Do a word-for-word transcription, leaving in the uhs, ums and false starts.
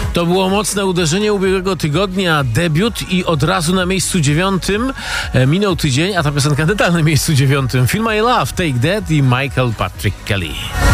To było mocne uderzenie ubiegłego tygodnia, debiut i od razu na miejscu dziewiątym e, minął tydzień, a ta piosenka nadal na miejscu dziewiątym. Feel My Love, Take That i Michael Patrick Kelly.